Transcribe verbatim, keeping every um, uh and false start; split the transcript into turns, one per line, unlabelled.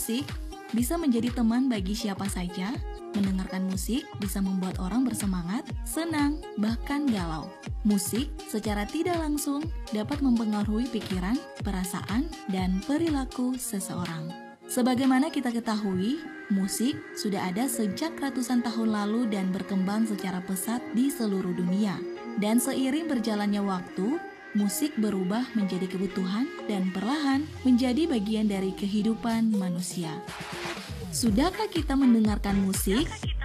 Musik bisa menjadi teman bagi siapa saja. Mendengarkan musik bisa membuat orang bersemangat, senang, bahkan galau. Musik secara tidak langsung dapat mempengaruhi pikiran, perasaan, dan perilaku seseorang. Sebagaimana kita ketahui, musik sudah ada sejak ratusan tahun lalu dan berkembang secara pesat di seluruh dunia. Dan seiring berjalannya waktu, musik berubah menjadi kebutuhan dan perlahan menjadi bagian dari kehidupan manusia. Sudahkah kita mendengarkan musik?